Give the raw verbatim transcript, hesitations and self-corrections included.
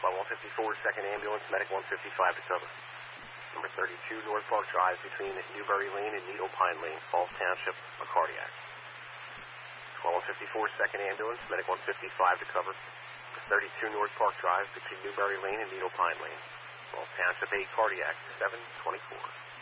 twelve one fifty-four, second ambulance, medic one fifty-five to cover. Number thirty-two, North Park Drive between Newberry Lane and Needle Pine Lane, Falls Township, a cardiac. twelve one fifty-four, second ambulance, medic one fifty-five to cover. thirty-two, North Park Drive between Newberry Lane and Needle Pine Lane, Falls Township, eight cardiac, seven twenty-four.